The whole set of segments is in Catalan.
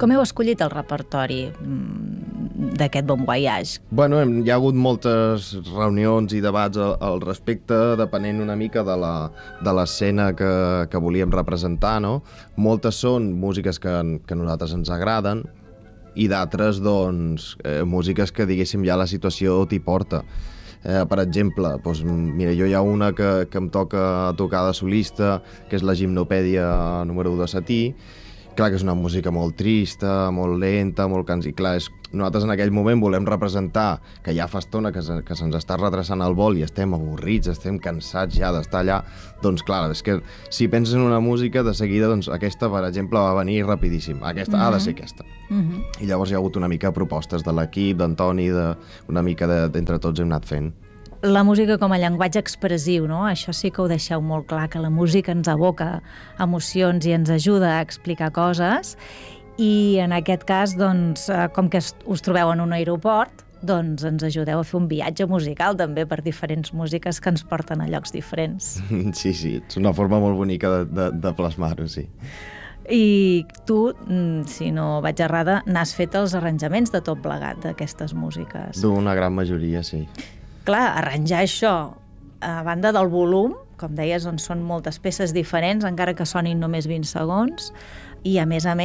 Com heu escollit el repertori d'aquest Bon Voyage? Bueno, hi ha hagut moltes reunions i debats al respecte, depenent una mica de l'escena que volíem representar, no? Moltes són músiques que a nosaltres ens agraden i d'altres, doncs, músiques que, diguéssim, ja la situació t'hi porta. Per exemple, doncs, mira, jo hi ha una que em toca tocar de solista, que és la Gimnopèdia número 1 de Setí. Clar que és una música molt trista, molt lenta, molt cansada. I clar, nosaltres en aquell moment volem representar que ja fa estona que se'ns està retrasant el vol i estem avorrits, estem cansats ja d'estar allà. Doncs clar, és que si penses en una música, de seguida, doncs aquesta, per exemple, va venir rapidíssim. Aquesta ha de ser aquesta. I llavors hi ha hagut una mica de propostes de l'equip, d'Antoni, una mica d'entre tots hem anat fent. La música com a llenguatge expressiu, no? Això sí que ho deixeu molt clar, que la música ens evoca emocions i ens ajuda a explicar coses. I en aquest cas, doncs, com que us trobeu en un aeroport, doncs ens ajudeu a fer un viatge musical també per diferents músiques que ens porten a llocs diferents. Sí, és una forma molt bonica de plasmar-ho, sí. I tu, si no vaig errada, n'has fet els arranjaments de tot plegat d'aquestes músiques. D'una gran majoria, sí. Clar, arranjar això a banda del volum, com deies, doncs són moltes peces diferents, encara que sonin només 20 segons, i a més,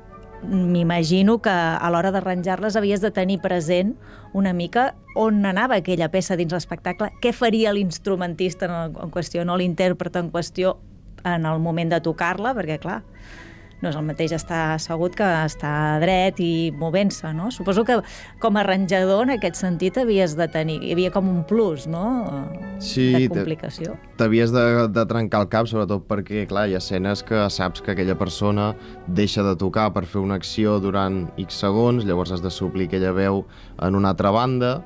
m'imagino que a l'hora d'arranjar-les havies de tenir present una mica on anava aquella peça dins l'espectacle, què faria l'instrumentista en qüestió, no l'intèrpret en qüestió en el moment de tocar-la, perquè clar, no és el mateix estar assegut que estar dret i movent-se, no? Suposo que com a arranjador, en aquest sentit, havies de tenir... Hi havia com un plus, no?, de complicació. Sí, t'havies de trencar el cap, sobretot perquè, clar, hi ha escenes que saps que aquella persona deixa de tocar per fer una acció durant X segons, llavors has de suplir aquella veu en una altra banda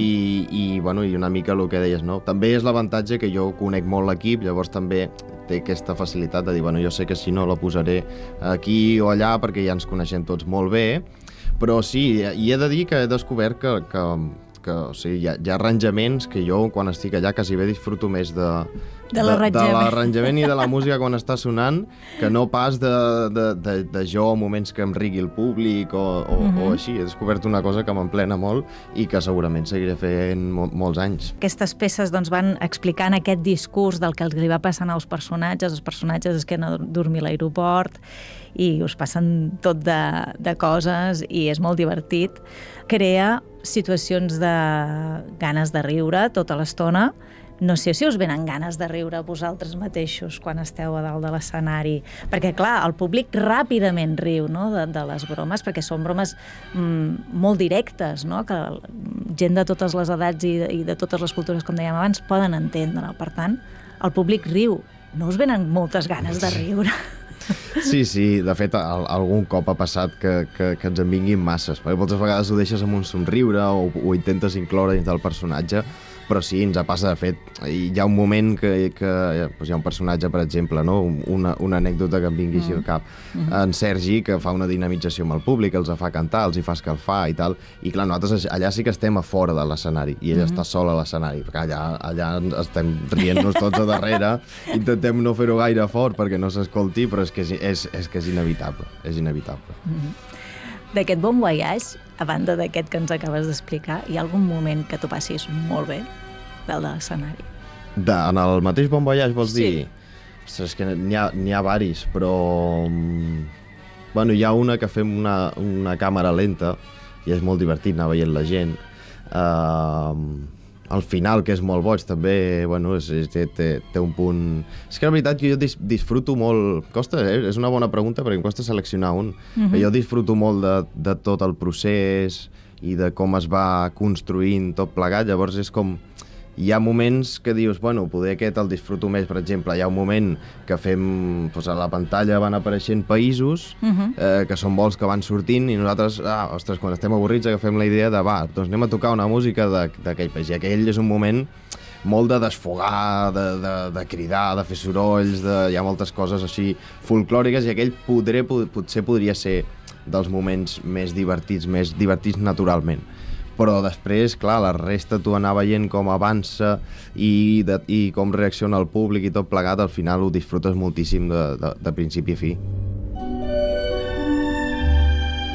i una mica el que deies, no? També és l'avantatge que jo conec molt l'equip, llavors també té aquesta facilitat de dir, jo sé que si no la posaré aquí o allà perquè ja ens coneixem tots molt bé, però sí, i he de dir que he descobert que o sigui, hi ha arranjaments que jo quan estic allà quasi bé disfruto més de l'arranjament i de la música quan està sonant que no pas de jo en moments que em rigui el públic o així. He descobert una cosa que m'emplena molt i que segurament seguiré fent molts anys. Aquestes peces doncs, van explicant aquest discurs del que els li va passant als personatges. Els personatges es queden a dormir a l'aeroport i us passen tot de coses i és molt divertit. Crea situacions de ganes de riure tota l'estona. No sé si us venen ganes de riure vosaltres mateixos quan esteu a dalt de l'escenari, perquè, clar, el públic ràpidament riu, no?, de les bromes, perquè són bromes molt directes, no?, que gent de totes les edats i de totes les cultures, com dèiem abans, poden entendre. Per tant, el públic riu. No us venen moltes ganes de riure? Sí, de fet, algun cop ha passat que ens en vinguin masses, perquè moltes vegades ho deixes amb un somriure o intentes incloure dins del personatge, però sí, ens passa, de fet, hi ha un moment que hi ha un personatge, per exemple, no? Una anècdota que em vingui així al cap, en Sergi, que fa una dinamització amb el públic, els fa cantar, els hi fa escalfar i tal, i clar, nosaltres allà sí que estem a fora de l'escenari, i ell està sol a l'escenari, perquè allà estem rient-nos tots a darrere, intentem no fer-ho gaire fort perquè no s'escolti, però és que és inevitable, és inevitable. D'aquest Bon Voyage, a banda d'aquest que ens acabes d'explicar, hi ha algun moment que t'ho passis molt bé, del de l'escenari? En el mateix Bon Voyage, vols dir? Sí. Ostres, és que n'hi ha varis, però... hi ha una que fem una càmera lenta, i és molt divertit anar veient la gent. Al final, que és molt boig, també, té un punt... És que la veritat que jo disfruto molt... Costa, és una bona pregunta perquè em costa seleccionar un. Jo disfruto molt de tot el procés i de com es va construint tot plegat, llavors és com... Hi ha moments que dius, poder aquest el disfruto més, per exemple, hi ha un moment que fem, a la pantalla van apareixent països, que són vols que van sortint, i nosaltres, quan estem avorrits agafem la idea de, doncs anem a tocar una música d'aquell país, i aquell és un moment molt de desfogar, de cridar, de fer sorolls, hi ha moltes coses així folclòriques, i aquell potser podria ser dels moments més divertits naturalment. Però després, clar, la resta tu anar veient com avança i com reacciona el públic i tot plegat, al final ho disfrutes moltíssim de principi a fi.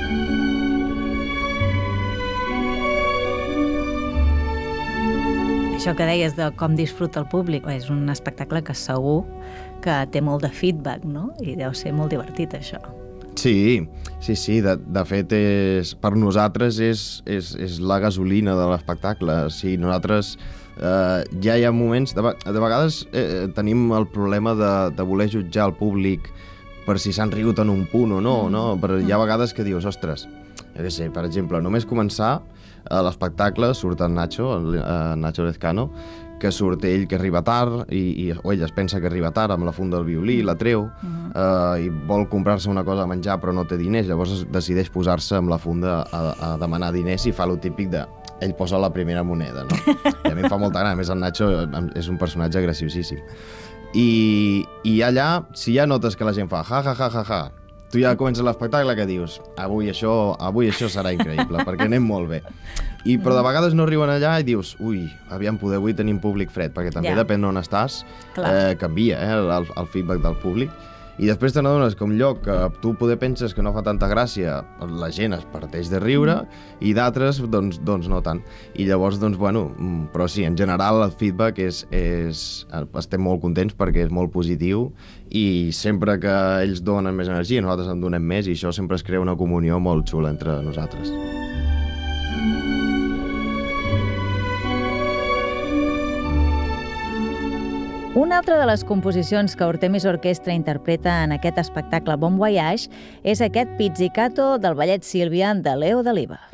això que deies de com disfruta el públic, és un espectacle que segur que té molt de feedback, no? I deu ser molt divertit, això. Sí. De fet, per nosaltres és la gasolina de l'espectacle. Sí, nosaltres ja hi ha moments... De vegades tenim el problema de voler jutjar el públic per si s'han rigut en un punt o no, no? Però hi ha vegades que dius, ostres, jo què sé, per exemple, només començar l'espectacle surt en Nacho Lezcano, que surt ell que arriba tard, o ell es pensa que arriba tard amb la funda del violí, la treu, i vol comprar-se una cosa a menjar però no té diners, llavors decideix posar-se amb la funda a demanar diners i fa lo típic de... Ell posa la primera moneda, no? I a mi em fa molta gràcia, a més el Nacho és un personatge graciosíssim. I allà, si ja notes que la gent fa ja, tu ja comences l'espectacle que dius avui això serà increïble, perquè anem molt bé. Però de vegades no riuen allà i dius, ui, aviam, avui tenim públic fred, perquè també depèn d'on estàs, canvia el feedback del públic. I després te n'adones que un lloc que tu poder penses que no fa tanta gràcia, la gent es parteix de riure, i d'altres, doncs no tant. I llavors, bueno, però sí, en general el feedback estem molt contents perquè és molt positiu i sempre que ells donen més energia, nosaltres en donem més i això sempre es crea una comunió molt xula entre nosaltres. Una altra de les composicions que Artemis Orquestra interpreta en aquest espectacle Bon Voyage és aquest pizzicato del ballet Sílvia de Leo de Liva.